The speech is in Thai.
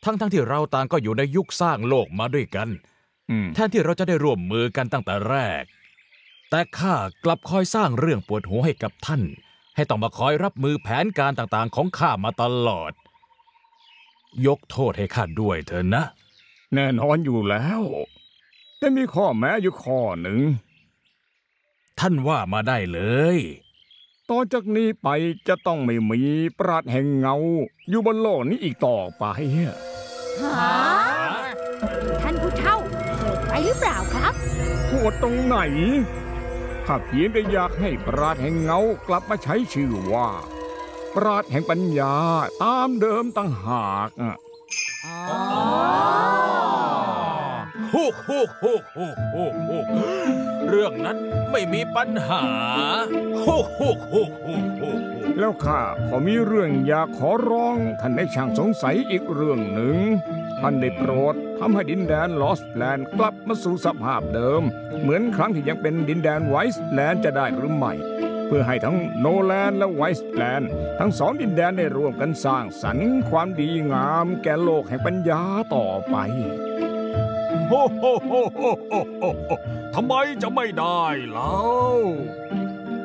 ทั้งที่เราต่างก็อยู่ในยุคสร้างโลกมาด้วยกันแทนที่เราจะได้ร่วมมือกันตั้งแต่แรกแต่ข้ากลับคอยสร้างเรื่องปวดหัวให้กับท่านให้ต้องมาคอยรับมือแผนการต่างๆของข้ามาตลอดยกโทษให้ข้าด้วยเถอะนะแน่นอนอยู่แล้วแต่มีข้อแม้อยู่ข้อหนึ่งท่านว่ามาได้เลยต่อจากนี้ไปจะต้องไม่มีปราชญ์แห่งเงาอยู่บนโลกนี้อีกต่อไปฮะท่านผู้เฒ่าโหดไปหรือเปล่าครับโหดตรงไหนข้าเพียงแต่อยากให้ปราชญ์แห่งเงากลับมาใช้ชื่อว่าปราชญ์แห่งปัญญาตามเดิมต่างหากเรื่องนั้นไม่มีปัญหาแล้วข้าขอมีเรื่องอยากขอร้องท่านในช่างสงสัยอีกเรื่องหนึ่งท่านได้โปรดทำให้ดินแดนลอสแลนด์กลับมาสู่สภาพเดิมเหมือนครั้งที่ยังเป็นดินแดนไวส์แลนด์จะได้หรือไม่เพื่อให้ทั้งโนแลนด์และไวส์แลนด์ทั้งสองดินแดนได้ร่วมกันสร้างสรรค์ความดีงามแก่โลกแห่งปัญญาต่อไปทำไมจะไม่ได้เล่า